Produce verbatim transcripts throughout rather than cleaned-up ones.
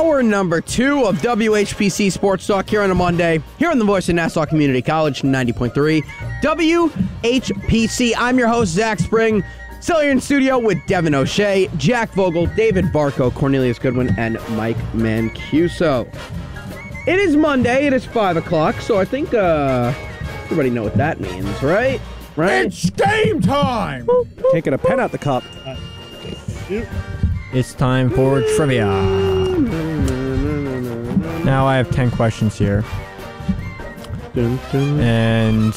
Hour number two of W H P C Sports Talk here on a Monday, here on the Voice of Nassau Community College, ninety point three W H P C. I'm your host, Zach Spring. Still here in studio with Devin O'Shea, Jack Vogel, David Barco, Cornelius Goodwin, and Mike Mancuso. It is Monday. It is five o'clock, so I think uh, everybody know what that means, right? Right? It's game time! Taking a pen out the cup. It's time for trivia. Now I have ten questions here. And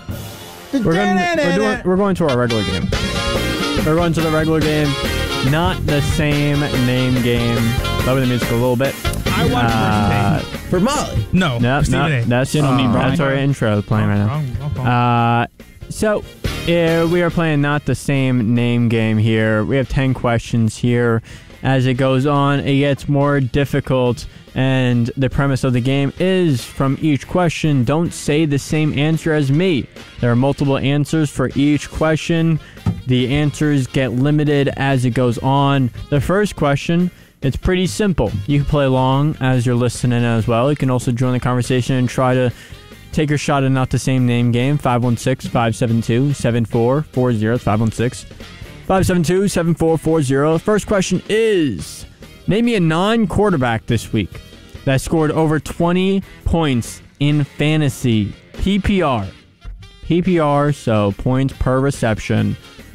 we're going, we're, doing, we're going to our regular game. We're going to the regular game. Not the same name game. Lower the music a little bit. I want uh, For Molly. No. No, no, that's, it. Uh, that's our intro playing right wrong, wrong, wrong. now. Uh, so, uh, we are playing not the same name game here. We have ten questions here. As it goes on, it gets more difficult. And the premise of the game is, from each question, don't say the same answer as me. There are multiple answers for each question. The answers get limited as it goes on. The first question, it's pretty simple. You can play along as you're listening as well. You can also join the conversation and try to take your shot at not the same name game. five one six, five seven two, seven four four zero. It's five one six, five seven two, seven four four zero. First question is, name me a non-quarterback this week that scored over twenty points in fantasy. P P R. P P R, so points per reception.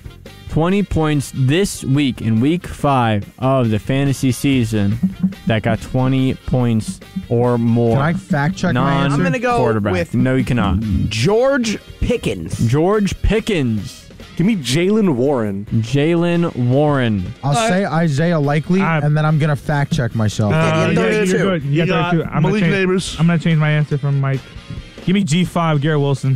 twenty points this week in week five of the fantasy season that got twenty points or more. Can I fact check my answer? I'm going to go Quarterback. with No, you cannot. George Pickens. George Pickens. Give me Jalen Warren. Jalen Warren. I'll Uh, say Isaiah Likely, uh, and then I'm going to fact check myself. Uh, Yeah, yeah, thirty-two. you're good. You You got got thirty-two. I'm gonna Malik change- Neighbors. I'm going to change my answer from Mike. Give me G five, Garrett Wilson.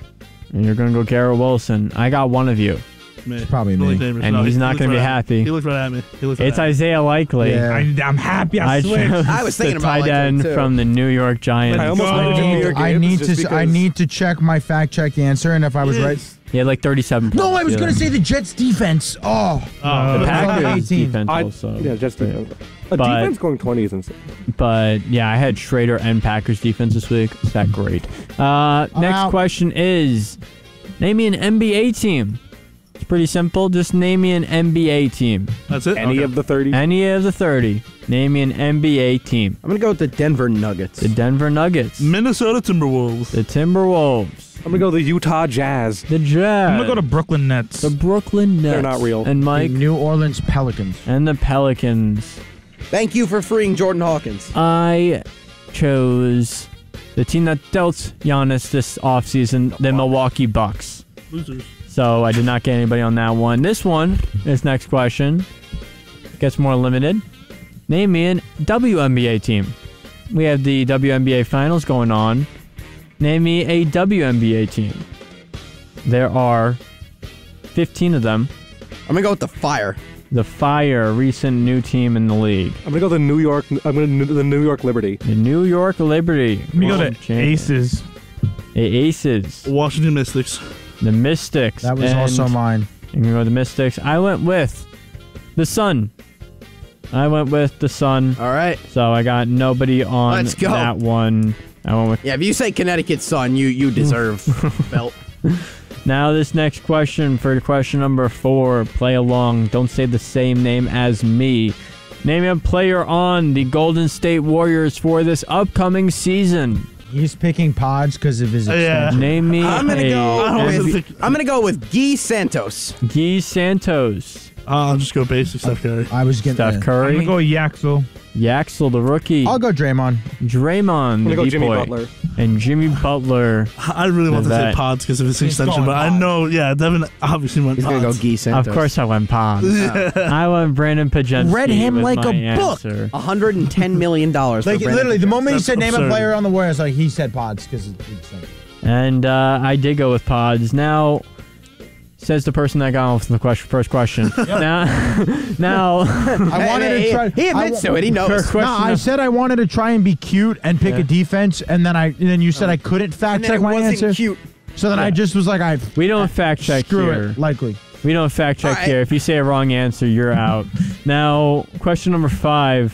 And you're going to go Garrett Wilson. I got one of you. Man, probably Malik me. Neighbors. And No, he's he- not he gonna looked be right at happy. me. He looked right at me. He looked right It's at me. Isaiah Likely. Yeah. I, I'm happy I, I switched. chose I was thinking the about tight Likely, end too. from the New York Giants. I almost go. went to New York I games need just to. I because- need to check my fact check answer, and if I was Yes. right. He had like thirty-seven points. No, I was Yeah. going to say the Jets defense. Oh, Uh, The Uh, Packers eighteen. defense I, also. yeah, just Yeah. a But- defense going twenty is insane. But yeah, I had Schrader and Packers defense this week. Is that great? Uh, next out. question is, name me an N B A team. It's pretty simple. Just name me an N B A team. That's it? Any Okay. of the thirty. Any of the thirty. Name me an N B A team. I'm going to go with the Denver Nuggets. The Denver Nuggets. Minnesota Timberwolves. The Timberwolves. I'm gonna go the Utah Jazz. The Jazz. I'm going to go to Brooklyn Nets. the Brooklyn Nets. They're not real. And the Mike. New Orleans Pelicans. And the Pelicans. Thank you for freeing Jordan Hawkins. I chose the team that dealt Giannis this offseason, the Milwaukee Bucks. Losers. So I did not get anybody on that one. This one, this next question, gets more limited. Name me an W N B A team. We have the W N B A Finals going on. Name me a W N B A team. There are fifteen of them. I'm going to go with the Fire. The Fire, recent new team in the league. I'm gonna go the New York. I'm gonna the New York Liberty. The New York Liberty. Let me go World to champion. Aces. The Aces. Washington Mystics. The Mystics. That was and also mine. You can go with the Mystics. I went with the Sun. I went with the Sun. All right. So I got nobody on Let's go. that one. I went with. Yeah, if you say Connecticut Sun, you, you deserve belt. Now this next question for question number four. Play along. Don't say the same name as me. Name a player on the Golden State Warriors for this upcoming season. He's picking Pods because of his Uh, yeah. extension. Name me I'm gonna a go I don't with think- I'm gonna go with Guy Santos. Guy Santos. Uh, I'll just go basic Steph Curry. I was getting. Steph uh, I'm Curry. going to go Yaxel. Yaxel, the rookie. I'll go Draymond. Draymond, I'm the gonna go Jimmy D-boy. Butler. And Jimmy Butler. I really want to say That- Pods because of his He's extension, going but I Pods. know, yeah, Devin obviously went He's gonna go Pods. Guy Santos. Of course I went Pods. I went Brandon Pajensky. Read him with like my a book. answer. one hundred ten million dollars. Like literally, the moment he That's said name a absurd. player on the Warriors, like he said Pods because it's like, And uh, I did go with Pods. Now, says the person that got off the question, first question. Now, now I wanted Hey, to hey, try. He admits I, to it. He knows. Question No, I of- said I wanted to try and be cute and pick Yeah. a defense, and then I and then you said I couldn't fact And then check it my wasn't answer. cute. So then I just was like, I we don't fact check screw here. it, likely. We don't fact check All right. here. If you say a wrong answer, you're out. Now, question number five.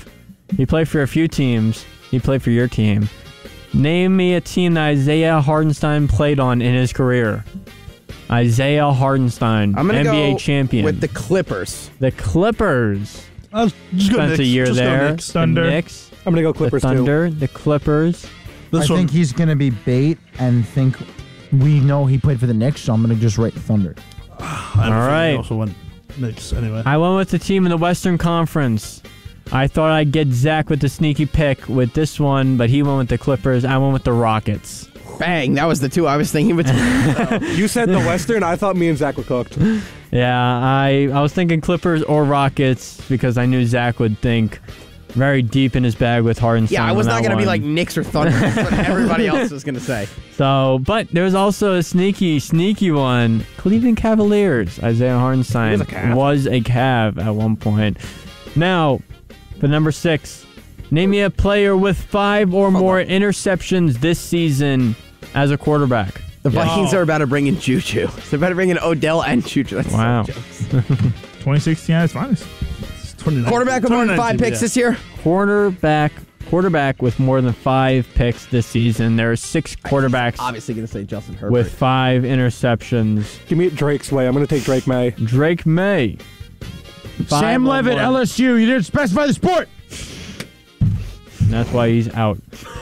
He played for a few teams. He played for your team. Name me a team that Isaiah Hardenstein played on in his career. Isaiah Hardenstein, I'm gonna N B A go champion. with the Clippers. The Clippers. I was just go Spent Knicks. a year just Go there. Knicks. The Thunder. Knicks. I'm gonna go Clippers the too. Thunder. The Clippers. This I one. think he's gonna be bait and think we know he played for the Knicks, so I'm gonna just write Thunder. I have a All feeling right. he also went Knicks anyway. I went with the team in the Western Conference. I thought I'd get Zach with the sneaky pick with this one, but he went with the Clippers. I went with the Rockets. Bang! That was the two I was thinking between. You said the Western. I thought me and Zach were cooked. Yeah, I I was thinking Clippers or Rockets because I knew Zach would think very deep in his bag with Hardenstein. Yeah, I was on not that gonna be one. like Knicks or Thunder. That's what everybody else was gonna say. So, but there was also a sneaky, sneaky one. Cleveland Cavaliers. Isaiah Hardenstein He was a Cav. was a Cav at one point. Now, for number six, name me a player with five or more interceptions this season as a quarterback. The Yeah. Vikings Oh. are about to bring in Juju. They're about to bring in Odell and Juju. That's Wow. so jokes. twenty sixteen at its finest. It's twenty nineteen. Quarterback with more than five twenty nineteen, picks this year. Quarterback, quarterback with more than five picks this season. There are six quarterbacks Obviously gonna say Justin Herbert. with five interceptions. Give me Drake's way. I'm gonna take Drake May. Drake May. Five Sam or Levitt, more. L S U. You didn't specify the sport. That's why he's out.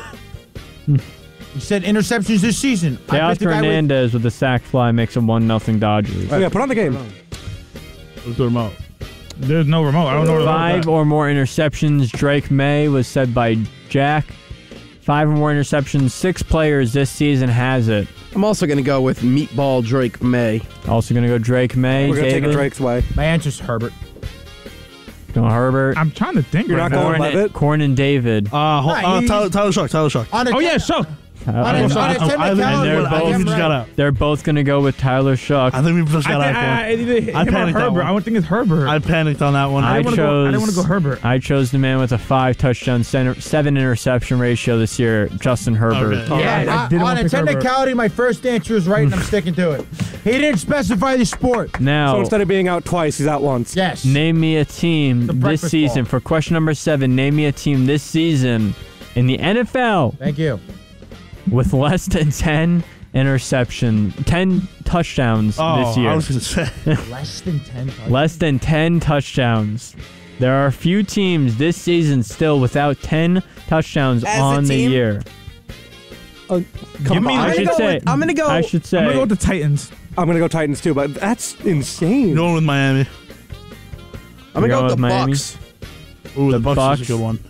You said interceptions this season. I bet Teoscar the guy with- Hernandez with the sack fly makes him one nothing Dodgers. Oh yeah, put on the game. Let's do them out. There's no remote. I don't know. Five or more interceptions. Drake May was said by Jack. Five or more interceptions. Six players this season has it. I'm also gonna go with Meatball Drake May. Also going to go Drake May. We're gonna David. take a Drake's way. My answer's Herbert. Going Herbert. I'm trying to think. You're right not now. going Corn, Levitt? Corn and David. Uh, hold, Nah, uh, he- Tyler, Tyler Shuck. Tyler Shuck. On a Oh yeah, so. On a, Uh, on a I, I, technicality, think, And they're we- I both- think we just got out. They're both going to go with Tyler Shuck. I think we just I, got think, out. I, I, either him I or panicked that Herbert. one. I would think it's Herbert. I panicked on that one. I didn't wanna chose. Go, I didn't want to go Herbert. I chose the man with a five touchdown, center, seven interception ratio this year, Justin Herbert. Okay. Yeah, I on, didn't on want a to pick Herbert. technicality, my first answer is right, and I'm sticking to it. He didn't specify the sport. Now, So instead of being out twice, he's out once. Yes. name me a team The this breakfast season. ball. For question number seven, name me a team this season in the N F L Thank you. with less than ten interception, ten touchdowns Oh, this year. I was going to say. Less than ten. Less than ten touchdowns. There are a few teams this season still without ten touchdowns As a on the team? year. Uh, Give come me- on. I I'm should gonna go say. with- I'm gonna go- I should say. I'm gonna go with the Titans. I'm gonna go Titans too, but that's insane. Going with Miami. I'm gonna You're go with going the with Miami? Bucks. Ooh, the, The Bucks, Bucks. is a good one.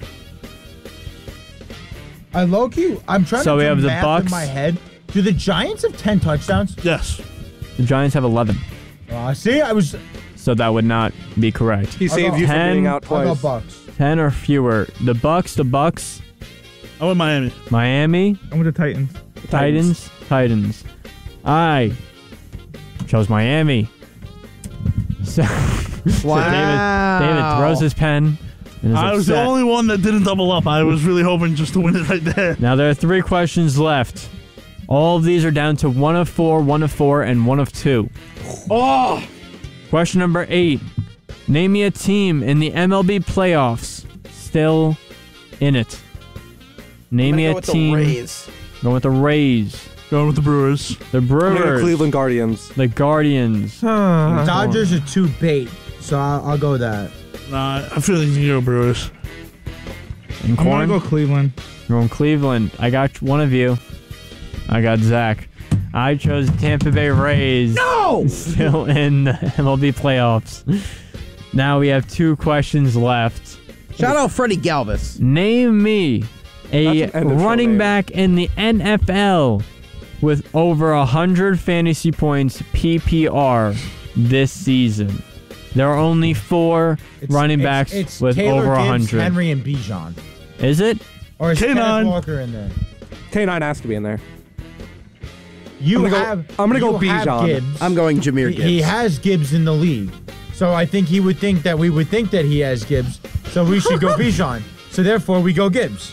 I low key. I'm trying So to we do have the math Bucks. in my head. Do the Giants have ten touchdowns? Yes. The Giants have eleven, Uh, see, I was. so that would not be correct. He I'll saved go you from ten. being out I'll go twice. Bucks. ten or fewer. The Bucks, the Bucks, I went Miami. Miami, I'm with the Titans. Titans, Titans. I chose Miami. So Wow. David, David throws his pen. And is I was the upset. only one that didn't double up. I was really hoping just to win it right there. Now there are three questions left. All of these are down to one of four, one of four, and one of two. Oh, Question number eight. Name me a team in the M L B playoffs still in it. Name I'm me gonna a go with team. the Rays. Go with the Rays. Going with the Brewers. The I'm gonna go Brewers. Cleveland Guardians. The Guardians. Dodgers are too bait, so I'll, I'll go with that. Nah, I feel like you can go Brewers. And I'm gonna Corn. go Cleveland. You're going Cleveland. I got one of you. I got Zach. I chose Tampa Bay Rays. No! Still in the M L B playoffs. Now we have two questions left. Shout out Freddie Galvis. Name me a That's an end of show running name. back in the N F L with over one hundred fantasy points P P R this season. There are only four It's- running it's- backs it's with Taylor over Gibbs, one hundred. Henry and Bijan. Is it? Or is K Kenneth nine. Walker in there? K nine has to be in there. You I'm gonna go- have. I'm gonna go you have Bijan. Gibbs. I'm going Jameer He, Gibbs. he has Gibbs in the league, so I think he would think that we would think that he has Gibbs. So we should go Bijan. So therefore, we go Gibbs.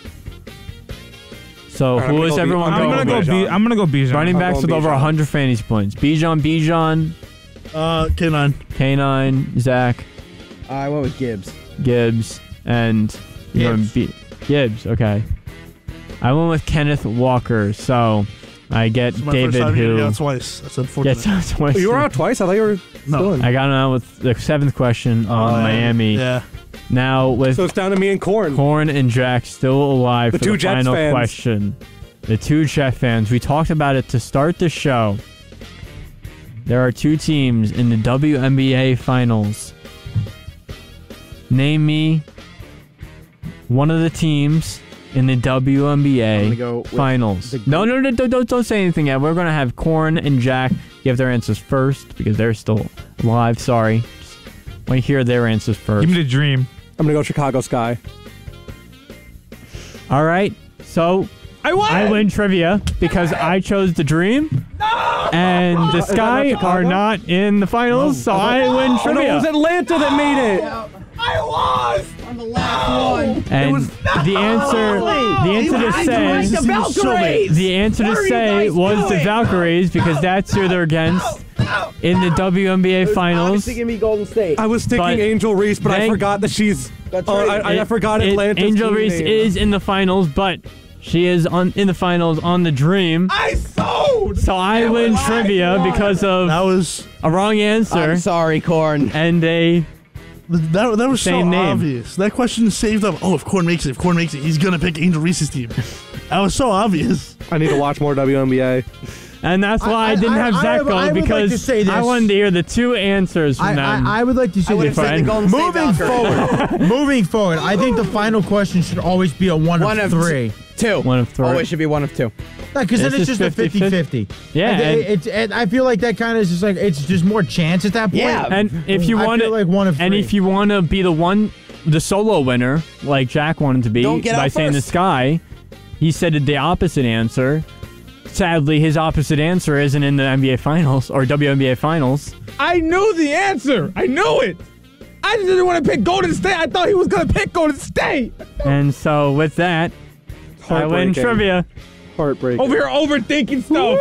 So Alright, I'm who gonna is go B- everyone I'm I'm going gonna go. with? Bijan. B, I'm gonna go Bijan. Running I'm backs going with over Bijan. one hundred fantasy points. Bijan, Bijan, Uh, K nine. K nine, Zach, I went with Gibbs. Gibbs, and You're going Gibbs. B- Gibbs, okay. I went with Kenneth Walker, so I get It's my David first time hearing who it out twice. That's unfortunate. gets out You were out twice? I thought you were No. still in. I got him out with the seventh question on Uh, Miami. Yeah. Now with So it's down to me and Corn. Corn and Jack still alive The for two the Jets final fans. question. The two Jet fans. We talked about it to start the show. There are two teams in the W N B A Finals. Name me one of the teams in the W N B I'm A gonna go with Finals. the- No, no, no, don't, don't, don't say anything yet. We're going to have Corn and Jack give their answers first because they're still alive. Sorry. Want to hear their answers first. Give me the dream. I'm going to go Chicago Sky. All right. So I won. I win trivia because I chose the Dream. And the Is that not Sky Chicago? are not in the finals, so I win Oh, no, it trivia. was Atlanta that made it. On the last one. And the answer, the answer to I say, like the Valkyries. the answer to What are you say guys was the doing? Valkyries because that's who they're against in the W N B A Finals. Obviously, give me Golden State. I was thinking But Angel Reese, but I thank- forgot that she's. That's oh, right. I, I, I forgot It- Atlanta's Angel team Reese name. is in the finals, but she is on in the finals on the Dream. I sold. So I win trivia because of That was a wrong answer I'm sorry, Corn. and a that, that was so Same name. obvious. That question saved up. Oh, if Corn makes it, if Corn makes it, he's gonna pick Angel Reese's team. That was so obvious. I need to watch more W N B A. And that's why I, I- didn't I- have I- Zach I go would like because to say I this. wanted to hear the two answers from I, them. I, I would like to I say would this. have said the Fine. Golden State Moving Valkyries. forward, moving forward, I think the final question should always be a one, One of of three. Two. One of three. Oh, it should be one of two. Because then This it's is just a fifty fifty-fifty. Yeah, And and- it's, and I feel like that kind of is just like, it's just more chance at that point. Yeah. and if you I want feel to, like one of and three. if you want to be the one, the solo winner, like Jack wanted to be Don't get by out saying the first. Sky, he said the opposite answer. Sadly, his opposite answer isn't in the N B A Finals or W N B A Finals. I knew the answer. I knew it. I just didn't want to pick Golden State. I thought he was gonna pick Golden State. And so with that, I win Heartbreaking. trivia. Heartbreaking. Over here overthinking stuff.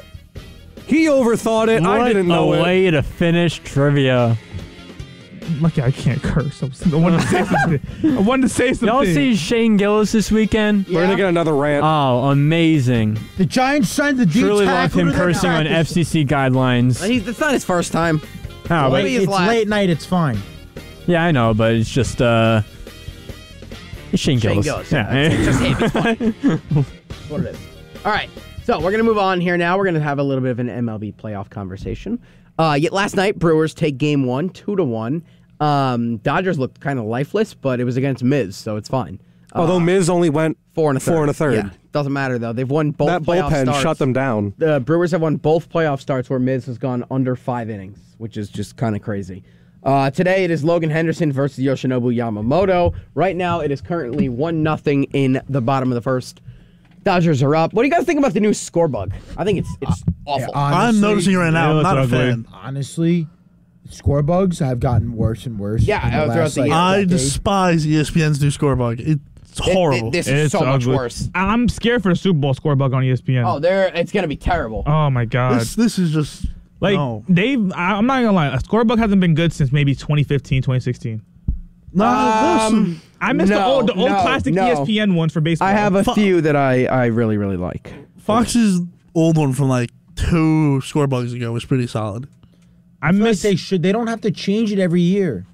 He overthought it. I What didn't know a it. way to finish trivia. Lucky I can't curse. I, was, I wanted to say something. I wanted to say something. Y'all see Shane Gillis this weekend? We're gonna get another rant. Oh, amazing. The Giants signed the D Truly love tackle him to their cursing on practice. F C C guidelines. He's, it's not his first time. Oh, Wait, but, Maybe his it's last. late night. It's fine. yeah, I know, but it's just uh, it's Shane, Shane Gillis. Gillis. Yeah, It's just him. It's fine. That's what it is. All right. So we're going to move on here now. We're going to have a little bit of an M L B playoff conversation. Uh, yet last night, Brewers take game one, two to one. Um, Dodgers looked kind of lifeless, but it was against Miz, so it's fine. Uh, Although Miz only went four and a third. four and a third. Yeah, doesn't matter though. They've won both that playoff bullpen starts. shut them down. The Brewers have won both playoff starts where Miz has gone under five innings, which is just kind of crazy. Uh, today it is Logan Henderson versus Yoshinobu Yamamoto. Right now it is currently one nothing in the bottom of the first. Dodgers are up. What do you guys think about the new score bug? I think it's it's awful. Yeah, I'm honestly- noticing it right now. it I'm looks not a ugly. fan. Honestly, score bugs have gotten worse and worse. Yeah, in the uh, throughout last, the like, year. I decade. despise E S P N's new score bug. It's It- horrible. it- this is It's so much ugly. worse. I'm scared for the Super Bowl score bug on E S P N. Oh, there it's gonna be terrible. Oh my god. this this is just like no. they've. I- I'm not gonna lie. A score bug hasn't been good since maybe twenty fifteen, twenty sixteen. No, there's some- Um, I miss the No, old, the old no, classic no. E S P N ones for baseball. I have a Fu- few that I, I really really like. Fox's old one from like two score bugs ago was pretty solid. I I feel like miss. they should. They don't have to change it every year.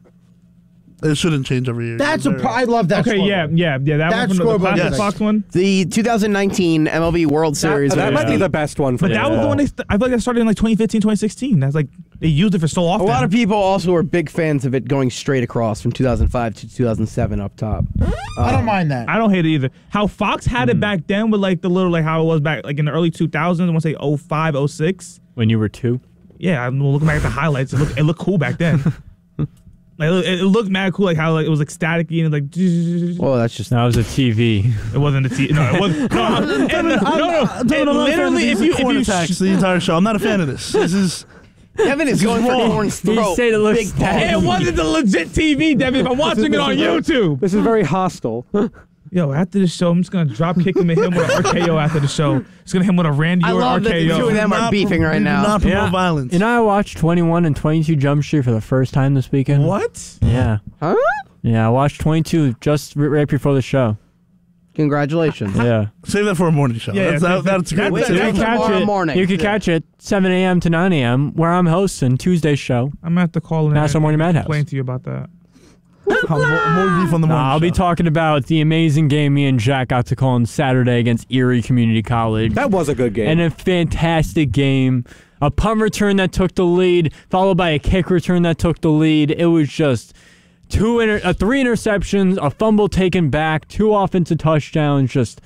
It shouldn't change every year. That's a. Very- Pro- I love that. Okay, score yeah, bug. yeah, yeah. That, That one from the, the scoreboard classic was- Fox one. The two thousand nineteen M L B World Series. That, that was might be the- the best one for But that was the one they. St- I feel like that started in like twenty fifteen, twenty sixteen. That's like they used it for so A often. lot of people also were big fans of it going straight across from two thousand five to two thousand seven up top. I don't mind that. I don't hate it either. How Fox had Hmm. it back then with like the little like how it was back like in the early two thousands. I want to say oh five, oh six. When you were two. Yeah, I'm looking back at the highlights. It looked it looked cool back then. Like it, it looked mad cool, like how like it was like staticky and like Well, that's just That was a T V. it wasn't the T. No, it wasn't. No, I'm- and the- no, no. I'm It not a fan of literally, these if you if corn you attacks sh- the entire show, I'm not a fan of this. This is Kevin is going for Corn's He throat. said it looks Big bad. time. it wasn't the legit T V, Devin. I'm watching it on YouTube. This is very hostile. Yo, after the show, I'm just gonna drop kick him and hit him with an R K O after the show. Just gonna hit him with a Randy I Orton love that the R K O. two of them are not beefing pro- right we do now. Not promote Yeah. violence. You know, I watched twenty-one and twenty-two Jump Street for the first time this weekend. What? Yeah. Huh? Yeah, I watched twenty-two just r- right before the show. Congratulations. Yeah. Save that for a morning show. Yeah, that's, yeah, that, that's that- good. that- Save that- that You for- can catch tomorrow it. morning. You can Yeah. catch it seven a.m. to nine a.m. where I'm hosting Tuesday's show. I'm gonna have to call in Nassau and Morning Madhouse. explain to you about that. more, more beef on the Nah, morning I'll be show. talking about the amazing game me and Jack got to call on Saturday against Erie Community College. That was a good game. And a fantastic game. A punt return that took the lead, followed by a kick return that took the lead. It was just two, inter- uh, three interceptions, a fumble taken back, two offensive touchdowns. Just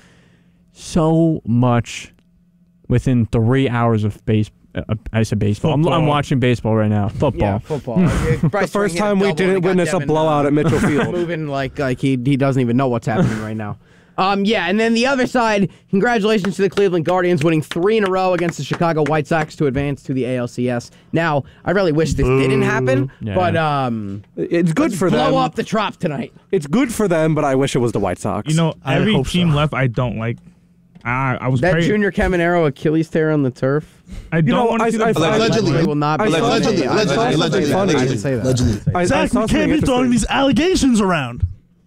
so much within three hours of base. Uh, I said baseball. I'm, I'm Football. watching baseball right now. Football. Yeah, football. the first time we didn't witness a blowout at Mitchell Field. Moving like like he he doesn't even know what's happening right now. Um, yeah, and then the other side, congratulations to the Cleveland Guardians winning three in a row against the Chicago White Sox to advance to the A L C S. Now, I really wish this didn't happen, Yeah. but um, It's good for blow them. up the Trop tonight. It's good for them, but I wish it was the White Sox. You know, I every hope team so. left I don't like. I, I was That praying- Junior Caminero Achilles tear on the turf. I don't know, want to I- see I- them I- fight. Allegedly. It will not be. I saw Allegedly, something- I saw allegedly, something allegedly, funny. I didn't say that. Allegedly. I didn't say that. I, I Zach, saw you something can't be throwing interesting. these allegations around.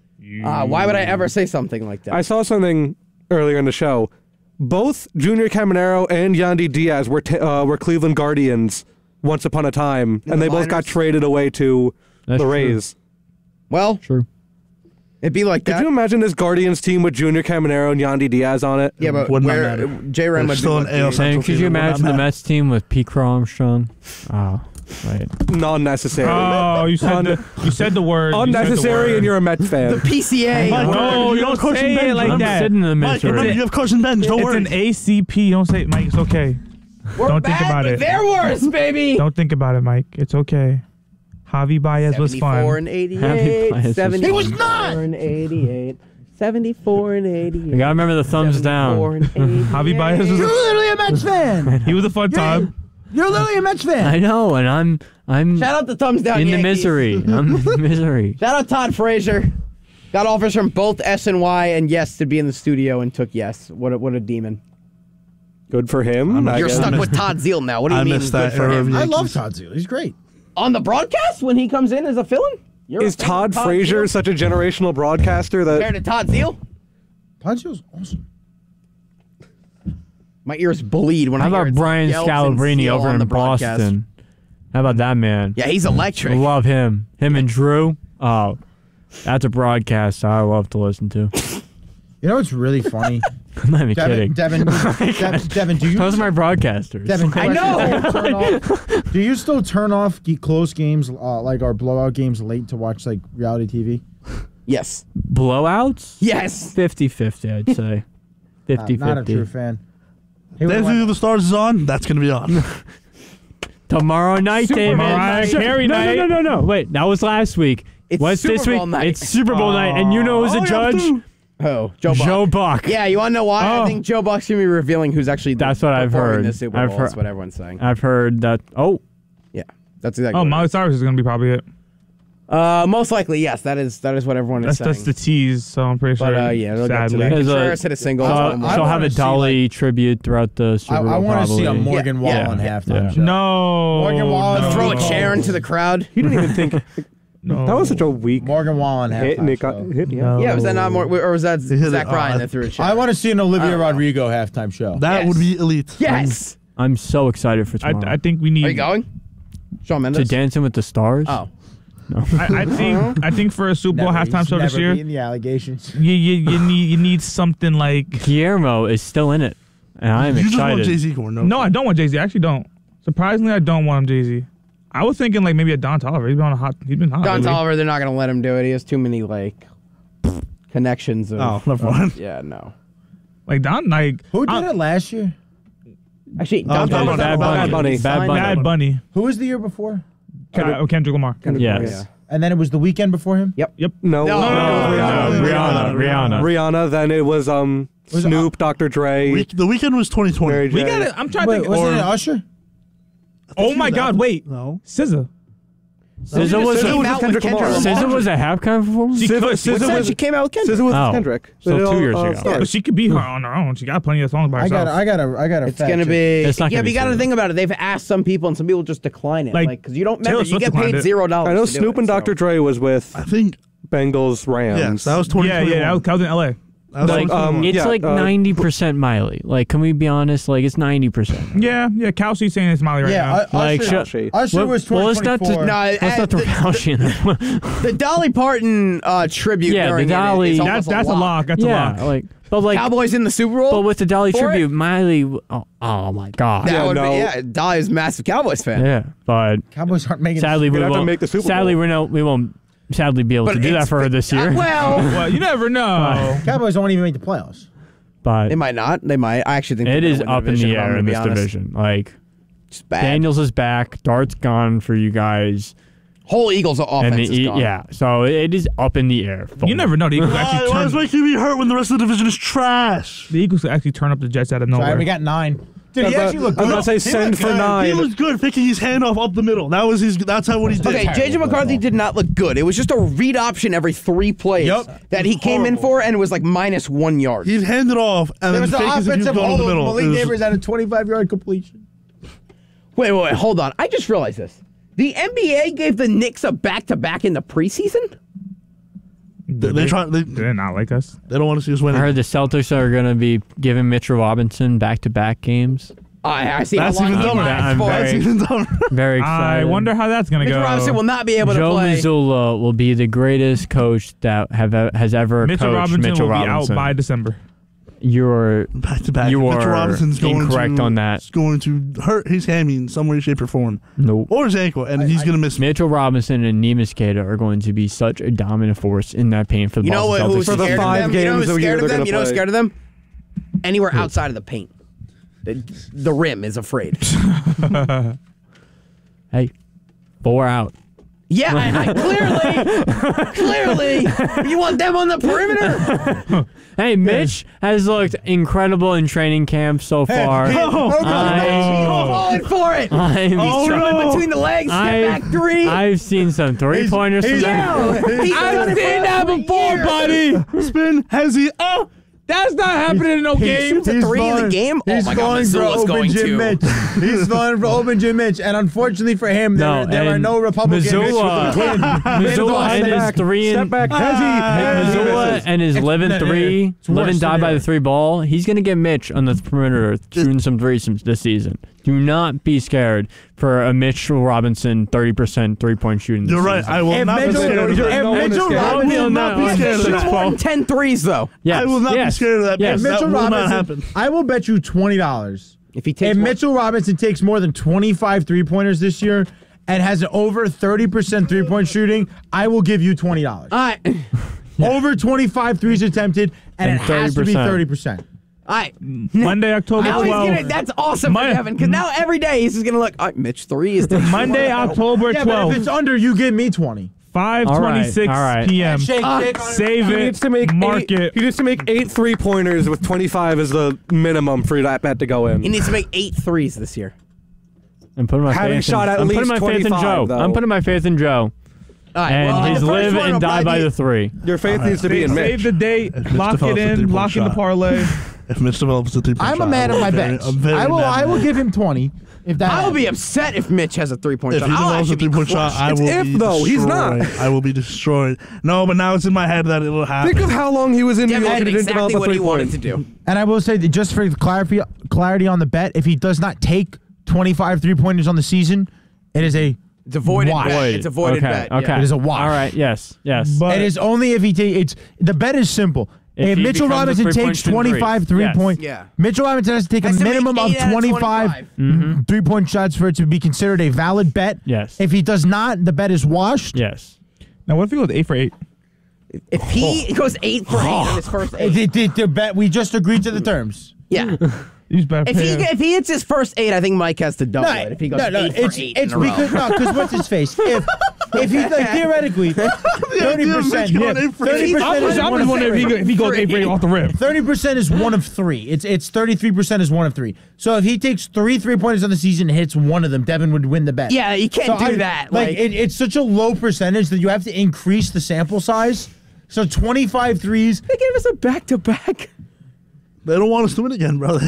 Uh, why would I ever say something like that? I saw something earlier in the show. Both Junior Caminero and Yandy Diaz were t- uh, were Cleveland Guardians once upon a time, In and the they both got minors? traded away to That's the true. Rays. well, True. it'd be like Could that. you imagine this Guardians team with Junior Caminero and Yandy Diaz on it? yeah, but Would not where matter. J Ram They're would still be an A L with the- Central And could you team, it would not imagine the matter. Mets team with Pete Crow Armstrong? Oh, right. Non-necessary. Oh, you said Un- the you said the word. you said the Unnecessary, word. and you're a Mets fan. The P C A. Mike, No, remember, you have don't Carson say it Benz, like remember? I'm sitting in the Mike, misery. remember, you have Carson Benz. Don't It's worry. an A C P. Don't say, Mike. It's okay. We're Don't think bad, about but it. They're worse, baby. Don't think about it, Mike. It's okay. Javi Baez was seventy-four fun. and Happy eighty-eight. Bias was seventy-four He was not! and eighty-eight. seventy-four and eighty-eight. You gotta remember the thumbs seventy-four down. and eighty-eight. Javi Baez was You're a, literally a Mets fan. he was a fun time. You're literally a Mets fan. I know, and I'm I'm Shout out the thumbs down. in the Yankees. misery. I'm in the misery. Shout out Todd Frazier. Got offers from both S and Y and Yes to be in the studio and took Yes. What a, what a demon. Good for him. I'm not I You're guess. stuck with Todd Zeal now. What do you I mean missed good that for era him? of I Yankees. love Todd Zeal. He's great. On the broadcast when he comes in as a fill-in? You're Is a fan of Todd Zeal Frazier such a generational broadcaster compared that to Todd Zeal? Todd Zeal's awesome. My ears bleed when How I hear about it's Brian Yelps and Scalabrine Zeal over on in the broadcast. Boston? How about that man? Yeah, he's electric. Love him. Him and Drew. Oh, that's a broadcast I love to listen to. You know what's really funny? I'm not even Devin, kidding. Devin, Devin, Devin, do you? Those are my broadcasters. Devin, I know. Turn off, do you still turn off ge- close games, uh, like our blowout games, late to watch like reality T V? Yes. Blowouts? Yes. fifty-fifty, I'd say. fifty-fifty. Not, not a true fan. Hey, what do Dancing I- with the Stars is on. That's going to be on. Tomorrow night, Super David. Bowl Mariah night. Carey no, night. no, no, no, no. Wait, that was last week. It's What's Super this Bowl week? night. It's Super Bowl night, and you know who's Oh, a you have judge? to- Oh, Joe Buck. Joe Buck. Yeah, you want to know why? I Oh. think Joe Buck's going to be revealing who's actually That's what I've performing heard. the Super I've Bowl. heard- That's what everyone's saying. I've heard that. Oh, Yeah, that's exactly Oh, what it Miley is. Cyrus is gonna be probably it. Uh, most likely, yes. That is that is what everyone That's is saying. that's the tease. So I'm pretty sure. But uh, yeah, they'll get to sadly. that. There's a- Contreras hit a single. uh, That's I one she'll more. have a wanna see, Dolly tribute throughout the Super I, Bowl. I want to see a probably. Morgan Yeah, Wallen yeah, halftime yeah. show. No. Morgan Wallen no, Throw a no. chair into the crowd. he didn't even think No. that was such a weak Morgan Wallen hit, and halftime it got show. hit. Yeah. No. Yeah, was that not more, or was that hit Zach it Bryan odd. that threw a chair? I want to see an I Olivia don't know. Rodrigo halftime show. That Yes. would be elite. Yes. I'm so excited for I, tomorrow. I think we need. Are you going? Shawn to Mendes. Dancing with the Stars. Oh, I, I think. I think for a Super Bowl Never- halftime he's show this never year, beaten the allegations. you, you you need you need something like. Guillermo is still in it, and I'm You just want excited. Jay Z going. No, No, I don't want Jay Z. I actually don't. Surprisingly, I don't want him Jay Z. I was thinking like maybe a Don Toliver. He's been on a hot. He's been hot. Don lately. Toliver. They're not going to let him do it. He has too many like connections. Of, Oh, never mind. Yeah, no. Like Don, like Who did uh, it last year? Actually, Oh, Don Bad Toliver's Bunny. not Bad allowed Bunny. to Bad sign Bunny. Bad Bunny, Who was the year before? Ken- Kendrick Lamar. Yes. Yeah. And then it was the weekend before him? Yep. No, No, No, no, Rihanna. Rihanna. Rihanna. Rihanna. Then it was um Was it- Snoop, Doctor Dre, Week, the weekend was twenty twenty. Mary We J. got it. I'm trying to Wait, think. wasn't or- it Usher? Oh my God! Wait, No. S Z A. S Z A was She S Z A came was a out Kendrick with Kendrick Lamar. Lamar. S Z A was a halftime performance. She S Z A could. S Z A What's that? was- She came out with Kendrick. S Z A was Oh. Kendrick. So They two all, years uh, ago. stars. Yeah, but she could be her on her own. She got plenty of songs by I herself. got I got I got It's gonna be. It's not yeah, gonna but be you got to soon. think about it. They've asked some people, and some people just decline it. Like, Like, because you don't Taylor remember, you Swift get declined paid it. zero dollars. I know to do Snoop it, and so- Doctor Dre was with I think Bengals Rams. Yes, that was twenty Yeah, twenty-one. yeah, that was, that was in L A. That was Like, twenty twenty-one. um, it's yeah, like uh, ninety percent Miley. Like, can we be honest? Like, it's ninety percent. Yeah, yeah. Kelsey's saying it's Molly right Yeah, now. uh, Like, Usher, shut- Usher Well, was well, let's not twenty twenty-four. No, Let's uh, not throw the- Fauci in there. The Dolly Parton uh, tribute. Yeah, the during it Dolly- is that's almost that's a lock. That's yeah, a lock. like, but like, Cowboys in the Super Bowl. but with the Dolly for tribute, it? Miley. Oh, oh my God. that Yeah, would no. be, yeah, Dolly is a massive Cowboys fan. Yeah, but Cowboys aren't making. sadly we Gonna have to won't. make the Super sadly, Bowl. we know we won't. Sadly, be able But to do that it's- for her this year. Uh, well, Well, you never know. Cowboys won't even make the playoffs. but they might not. They might. I actually think it they're is gonna win up in division, the if I'm air gonna in be this honest. division. Like, It's bad. Daniels is back. Dart's gone for you guys. Whole Eagles offense And the is E- gone. yeah, so it is up in the air. You never know. The Eagles Why, actually why is turn. my Q B hurt when the rest of the division is trash? The Eagles actually turn up the Jets out of Sorry, nowhere. we got nine. Dude, he I was actually looked about- I good. was about to say He send looked for good. nine. He was good picking his handoff up the middle. That was his. That's how what he did. Okay, J J McCarthy did not look good. It was just a read option every three plays Yep. that he came in Horrible. for, and it was like minus one yard. He'd hand it off, and There then was the fake as if he was offensive going to hold the of middle. Malik It was- Neighbors at a twenty-five yard completion. Wait, wait, wait, hold on. I just realized this. The N B A gave the Knicks a back-to-back in the preseason? They, they try. They, They're not like us. they don't want to see us win. I heard the Celtics are going to be giving Mitchell Robinson back-to-back games. I, I see That's how long even he dumber. lasts I'm for. very- That's even dumber. Very excited. I wonder how that's gonna Mitchell go. Robinson will not be able to Joe play. Mazzulla will be the greatest coach that have has ever Mitchell coached Robinson Mitchell will Robinson. be out by December. You're Back to back. You Mitchell are Robinson's going incorrect to, on that. Is going to hurt his hammy in some way, shape, or form, nope. or his ankle, and he's going to miss. Mitchell Robinson and Neemias Queta are going to be such a dominant force in that paint for the You know what? Boston Who's Celtics. For the scared five of them? You know games who's a year scared of they're them? gonna You know who's play. scared of them? Anywhere outside of the paint. The, the rim is afraid. Hey, four out. Yeah, I, I, clearly, clearly, you want them on the perimeter? Hey, Mitch has looked incredible in training camp so far. Oh, I, He's falling for it. I'm, Oh, Throw no. it between the legs, step I, back three. I've seen some three pointers from he's- that. He's done it seen for that over before, years. buddy. Spin has he? Oh, That's not happening in no He game. shoots a three in the game. Oh He's my God, falling for Missoula's open going Jim to. Mitch. He's falling for open Jim Mitch, and unfortunately for him, there, No, there are and no Republicans. Missoula, Missoula and his back. three Step and back. Hezzy. Missoula and his live and three, It's worse live and than die by that. the three ball. He's gonna get Mitch on the perimeter shooting some threesomes this season. Do not be scared for a Mitchell Robinson thirty percent three point shooting. This you're right. season. I will If not be Mitchell- scared of if that. no one is Mitchell scared. Robinson I'll will be not on be that scared of one. Shoot that. more than ten threes, though. Yes, I will not yes. be scared of that. Yes. That Mitchell will not Robinson, happen. I will bet you twenty dollars. If he takes If one- Mitchell Robinson takes more than twenty-five three-pointers this year and has an over thirty percent three-point shooting, I will give you twenty dollars. all right, Over twenty-five threes attempted, and, And it has to be thirty percent. all right. Monday, October Now he's twelfth. gonna, that's awesome Mon- for Devin, because now every day he's just gonna look. All right, Mitch three is Monday, October Yeah, but if twelfth. it's under, you give me twenty. five All right, twenty-six all right. p.m. Shake, Ah, shake on it. Save He it. needs to make Mark eight, it. He needs to make eight three pointers with twenty-five as the minimum for that bet to go in. He needs to make eight threes this year. I'm putting my Having faith shot in, at I'm least putting my faith in twenty-five, Joe. though. I'm putting my faith in Joe. All right, And well, his the first live one and will die probably by be- the three. Your faith needs to be in Save Mitch. the date, Mitch lock it develops a in, three-point lock in the shot. parlay. If Mitch develops a three-point I'm shot, a man I of my will very- bets. I'm very I will. mad. I will give him twenty. If that. I will be happens. upset if Mitch has a three-point If shot. he I'll develops a actually be three-point shot, crushed. I It's will if, be though. He's not. destroyed. I will be destroyed. No, but now it's in my head that it'll happen. Think of how long he was in New Devin York and did he didn't exactly develop a what he three wanted point. to do. And I will say that just for clarity, clarity on the bet, if he does not take twenty-five three-pointers on the season, it is a It's a voided wash. bet. It's a voided okay, bet. Okay. yeah. It is a wash. All right. Yes. Yes. But It is only if he takes. It's the bet is simple. If If, he Mitchell becomes a Robinson three-point takes shooting twenty-five three. three Yes. point, Yeah. Mitchell Robinson has to take Has a to make minimum of eight out of twenty-five twenty-five. three-point shots for it to be considered a valid bet. Yes. If he does not, the bet is washed. yes. now what if he goes eight for eight? If he goes eight for eight on his first It- eight, it- it- the bet we just agreed to the terms. yeah. He's better. If he if he hits his first eight, I think Mike has to double it. If he goes no, no, eight it's for eight it's in a row. because no, because what's his face? If if he like theoretically thirty percent, Mitch going eight for eight. thirty I'm percent just, is I'm one just of wondering if he, three. go- if he goes eight for eight off the rip. Thirty percent is one of three. It's it's thirty three percent is one of three. So if he takes three three pointers on the season and hits one of them, Devin would win the bet. Yeah, you can't So do I- that. Like, Like, it, it's such a low percentage that you have to increase the sample size. So twenty-five threes. they gave us a back to back. They don't want us to win again, brother.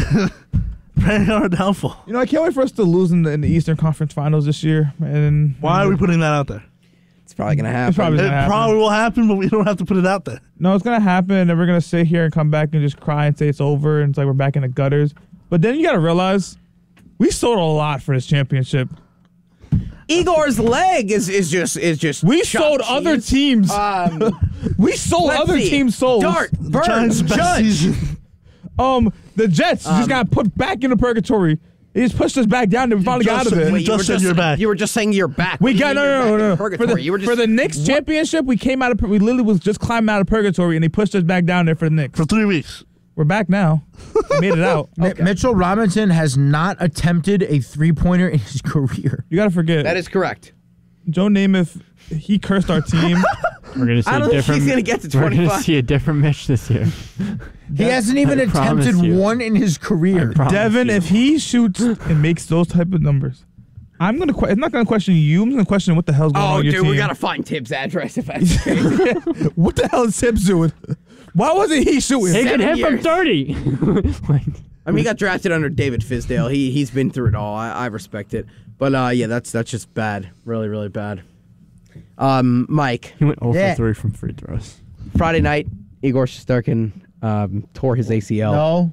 Praying on our downfall. You know, I can't wait for us to lose in the, in the Eastern Conference Finals this year. And Why are we putting that out there? It's probably gonna happen. It's probably It gonna happen. probably will happen, but we don't have to put it out there. No, it's gonna happen, and we're gonna sit here and come back and just cry and say it's over, and it's like we're back in the gutters. But then you gotta realize we sold a lot for this championship. Igor's leg is is just is just. We chuck sold cheese. other teams. Um, we sold let's other see. teams' souls. Dart, The Giants' Burns, best Judge. season. Um, the Jets Um, just got put back into purgatory. They just pushed us back down, and we finally got out just of said- it. Wait, you just were said you're back. You were just saying you're back. We What do got you no, mean you're no, back no, in no. For purgatory? the, you were just for the Knicks championship, we came out of. We literally was just climbing out of purgatory, and they pushed us back down there for the Knicks. For three weeks. We're back now. We made it out. Mi- Mitchell Robinson has not attempted a three-pointer in his career. You gotta forget. That is correct. Joe Namath. He cursed our team. We're gonna see I a don't think different. he's gonna get to We're gonna twenty-five. see a different Mitch this year. He hasn't even I promise attempted you. one in his career. I promise Devin, you. if he shoots and makes those type of numbers, I'm gonna. Que- I'm not gonna question you. I'm gonna question what the hell's going on Oh, with your dude, team. we gotta find Tibbs' address if that's crazy. What the hell is Tibbs doing? Why wasn't he shooting? he Seven can hit from years. thirty. Like, I mean, he got drafted under David Fizdale. He he's been through it all. I, I respect it, but uh, yeah, that's that's just bad. Really, really bad. Um, Mike, he went zero Yeah. for three from free throws. Friday night, Igor Shesterkin um, tore his A C L. No,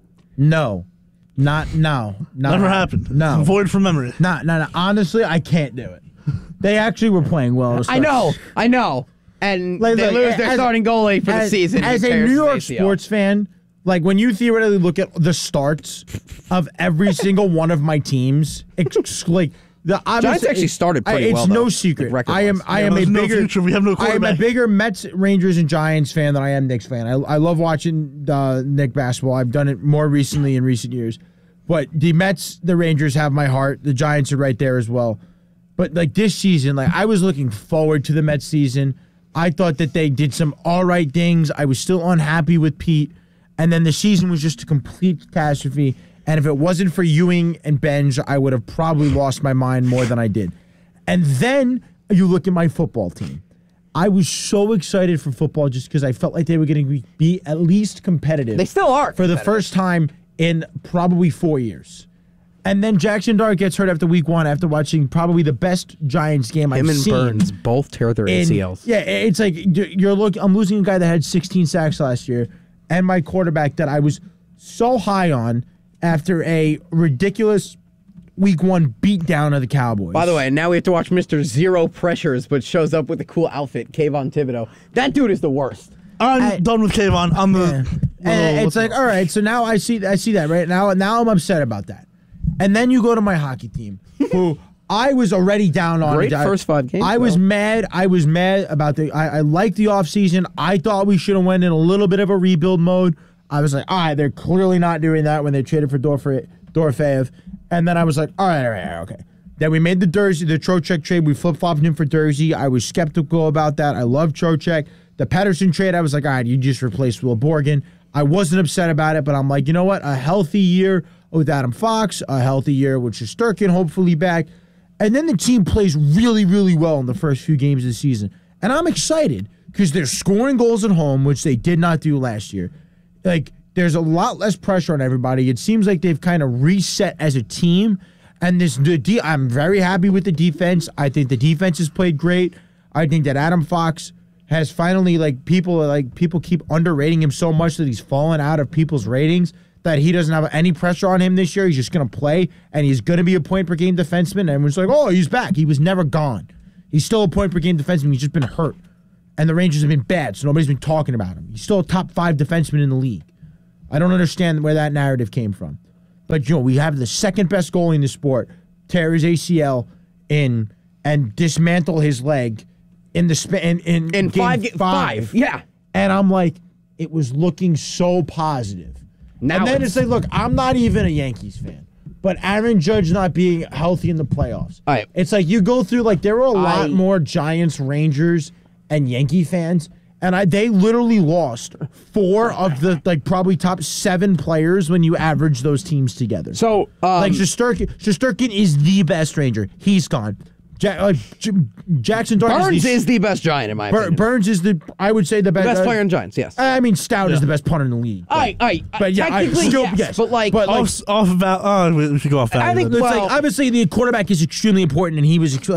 no, not no, not Never happened. No, Void from memory. not no, no. Honestly, I can't do it. They actually were playing well. I know, I know, and Like, they look, lose their as- starting goalie for the as, season. As He a tears New his York A C L. sports fan, like when you theoretically look at the starts of every single one of my teams, it's like the Giants actually started pretty I, it's well, no though, secret. like I am record-wise. I Yeah, am a there's no bigger future. We have no I am a quarterback. bigger Mets, Rangers, and Giants fan than I am Knicks fan. I I love watching uh, Knick basketball. I've done it more recently in recent years, but the Mets, the Rangers have my heart. The Giants are right there as well. But like this season, like I was looking forward to the Mets season. I thought that they did some all right things. I was still unhappy with Pete, and then the season was just a complete catastrophe. And if it wasn't for Ewing and Benj, I would have probably lost my mind more than I did. And then you look at my football team. I was so excited for football just because I felt like they were going to be at least competitive. They still are for the competitive. first time in probably four years. And then Jackson Dart gets hurt after week one after watching probably the best Giants game Him I've and seen. Burns both tear their A And, C Ls. yeah, it's like you're look. I'm losing a guy that had sixteen sacks last year, and my quarterback that I was so high on after a ridiculous week one beatdown of the Cowboys. By the way, now we have to watch Mister Zero Pressures, but shows up with a cool outfit, Kayvon Thibodeau. That dude is the worst. I'm I- done with Kayvon. I'm the. Yeah. And little- it's like, all right, so now I see I see that right now. Now I'm upset about that. And then you go to my hockey team, who I was already down on. Great I- first five games, I was though. mad. I was mad about the. I, I liked the offseason. I thought we should have went in a little bit of a rebuild mode. I was like, all right, they're clearly not doing that when they traded for Dorf- Dorofeyev. And then I was like, all right, all right, all right, okay. Then we made the Dursey, the Trocheck trade. We flip-flopped him for Dursey. I was skeptical about that. I love Trocheck. The Pedersen trade, I was like, all right, you just replaced Will Borgen. I wasn't upset about it, but I'm like, you know what? A healthy year with Adam Fox, a healthy year with Shesterkin hopefully back. And then the team plays really, really well in the first few games of the season. And I'm excited because they're scoring goals at home, which they did not do last year. Like, there's a lot less pressure on everybody. It seems like they've kind of reset as a team. And this, the de- I'm very happy with the defense. I think the defense has played great. I think that Adam Fox has finally, like, people like people keep underrating him so much that he's fallen out of people's ratings, that he doesn't have any pressure on him this year. He's just going to play, and he's going to be a point-per-game defenseman. And everyone's like, oh, he's back. He was never gone. He's still a point-per-game defenseman. He's just been hurt. And the Rangers have been bad, so nobody's been talking about him. He's still a top five defenseman in the league. I don't understand where that narrative came from. But, you know, we have the second-best goalie in the sport tear his A C L in and dismantle his leg in the sp- in, in, In game five, ga- five. five, yeah. And I'm like, it was looking so positive. Now and then it's- it's like, look, I'm not even a Yankees fan, but Aaron Judge not being healthy in the playoffs. All right. It's like you go through, like, there were a lot I- more Giants, Rangers, and Yankee fans, and I they literally lost four of the, like, probably top seven players when you average those teams together. So, um, like, Shesterkin, Shesterkin is the best Ranger. He's gone. Ja- uh, J- Jackson Dart Burns is, the, is the best Giant in my Bur- opinion. Burns is the, I would say, the best, best uh, player in Giants, yes. I mean, Stout is the best punter in the league. All right, all right. But yeah, I- technically, still, yes, yes. but like, But, like, off, off about. Oh, we we should go off that. I think- It's Well- like, obviously, the quarterback is extremely important, and he was ex- like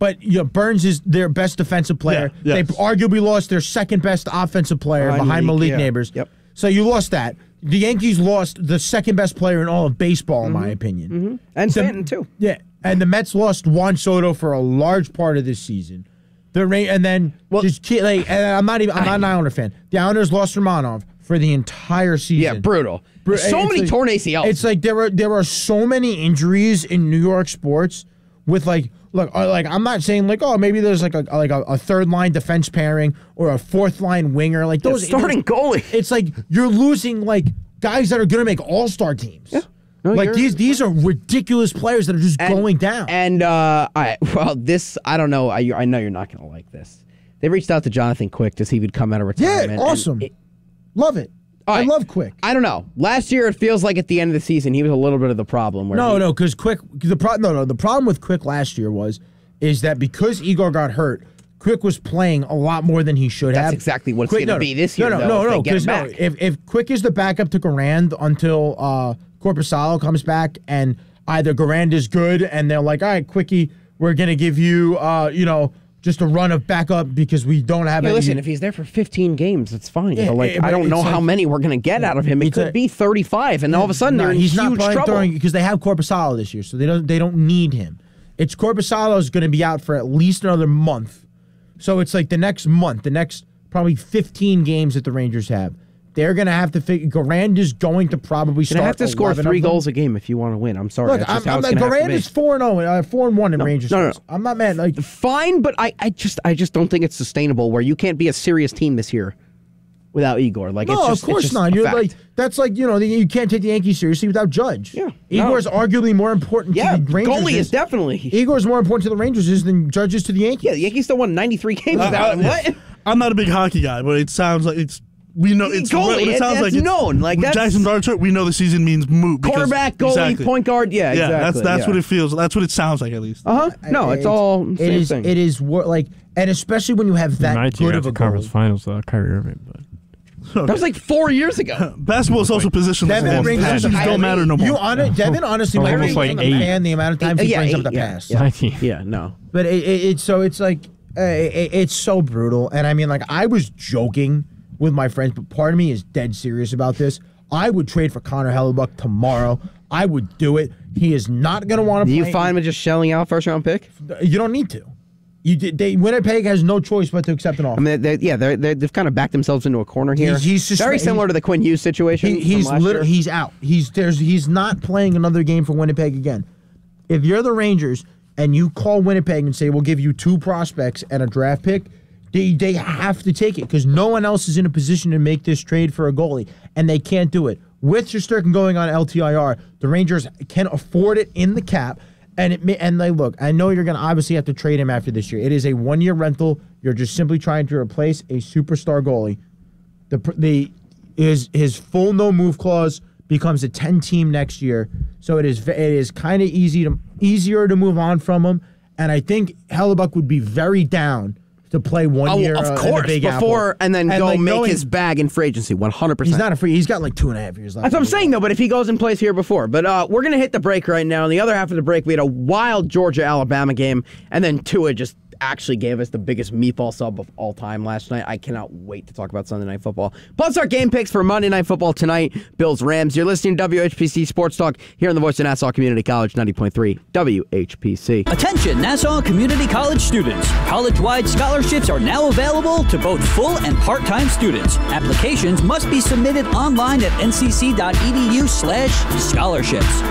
but you know, Burns is their best defensive player. Yeah, yes. They arguably lost their second best offensive player Behind behind Malik, Malik yeah. Neighbors. Yep. So you lost that. The Yankees lost the second best player in all of baseball, in my opinion. Mm-hmm. And So- Stanton, too. Yeah, and the Mets lost Juan Soto for a large part of this season. The Ra- and then Well- just ki- like, and I'm not even I'm not an Islander fan. The Islanders lost Romanov for the entire season. Yeah, brutal. Bru- so it's many like- torn A C Ls. It's like there are there are so many injuries in New York sports with like look uh, like I'm not saying like oh maybe there's like a like a, a third line defense pairing or a fourth line winger like those starting goalie. It's like you're losing like guys that are gonna make all star teams. Yeah. No, like you're- these these are ridiculous players that are just And- going down. And uh, I well, this I don't know. I I know you're not going to like this. They reached out to Jonathan Quick to see if he'd come out of yeah, retirement. and awesome. it- Love it. All I right. love Quick. I don't know. Last year, it feels like at the end of the season, he was a little bit of the problem. Where No, he- no, because Quick. The pro- no, no. The problem with Quick last year was, is that because Igor got hurt, Quick was playing a lot more than he should That's have. exactly what it's Quick- gonna no, be this no, year, No, though, no, if no, they get him no. back. If if Quick is the backup to Garand until uh, Corpusalo comes back, and either Garand is good, and they're like, all right, Quickie, we're gonna give you, uh, you know, just a run of backup because we don't have Yeah, any. listen, if he's there for fifteen games, it's fine. Yeah, but like, yeah, I but don't know it's how like- many we're going to get out of him. It It's could a- be thirty-five, and all of a sudden No, they're in he's huge not playing trouble. throwing because they have Corpusalo this year, so they don't they don't need him. It's Corpusalo is going to be out for at least another month, so it's like the next month, the next probably fifteen games that the Rangers have. They're going to have to figure. Garand is going to probably You're start. gonna have to score eleven three of them. goals a game if you want to win. I'm sorry. Look, That's I'm, just how I'm it's like, gonna have to Garand be. is four and zero, uh, four and one in Rangers. no, no, no. games. I'm not mad. Like Fine, but I, I just I just don't think it's sustainable where you can't be a serious team this year without Igor. Like, no, it's just, of course it's just not. a You're fact. like that's like you know the, you can't take the Yankees seriously without Judge. Yeah, Igor no. is arguably more important yeah, to the Rangers. goalie is- is definitely. Igor is more important to the Rangers is than Judge is to the Yankees. Yeah, the Yankees still won ninety-three games Uh, without him. uh, What? I'm not a big hockey guy, but it sounds like it's we know it's Goalie, what it it- sounds that's like it's, known, like, with that's- Jackson Darcher, we know the season means moot. because- Quarterback, goalie, exactly. point guard. Yeah, Yeah, exactly. that's that's yeah. what it feels. That's what it sounds like at least. Uh huh. No, I- it's all It same is. thing. It is wor- like, and especially when you have that My team good got of to a conference goalie. finals without Kyrie Irving, but That was like four years ago. Basketball is also positionless. Devin and brings up positions the don't matter no more. You on it, Devin? Honestly, Oh, might almost be like on the eight. fan the amount of times Uh, he yeah, brings eight, up the yeah, pass. yeah. my team. Yeah, no. But it, it, it's so it's like uh, it, it's so brutal. And I mean, like I was joking with my friends, but part of me is dead serious about this. I would trade for Connor Hellebuck tomorrow. I would do it. He is not going to want to Do play. you fine with just shelling out first round pick? You don't need to. You did. They Winnipeg has no choice but to accept an offer. I mean, they're, yeah, they're, they're, they've kind of backed themselves into a corner here. He's- he's just- very similar he's- to the Quinn Hughes situation. He, he's from last literally year. he's out. He's there's he's not playing another game for Winnipeg again. If you're the Rangers and you call Winnipeg and say we'll give you two prospects and a draft pick, they they have to take it because no one else is in a position to make this trade for a goalie, and they can't do it. With Shesterkin going on L T I R, the Rangers can afford it in the cap. And it may, and they look. I know you're going to obviously have to trade him after this year. It is a one year rental. You're just simply trying to replace a superstar goalie. The the his his full no move clause becomes a ten team next year. So it is it is kind of easy to easier to move on from him. And I think Hellebuck would be very down to play one Oh, year of uh, in the course, Big before Apple. and then go like, make knowing- his bag in free agency, one hundred percent. He's not a free. He's got like two and a half years left. That's what I'm saying, though. But if he goes and plays here before, but uh, we're gonna hit the break right now. In the other half of the break, we had a wild Georgia Alabama game, and then Tua just actually gave us the biggest meatball sub of all time last night. I cannot wait to talk about Sunday Night Football. Plus our game picks for Monday Night Football tonight. Bills Rams. You're listening to W H P C Sports Talk here on the Voice of Nassau Community College, ninety point three W H P C. Attention, Nassau Community College students. College-wide scholarships are now available to both full and part-time students. Applications must be submitted online at n c c dot e d u slash scholarships.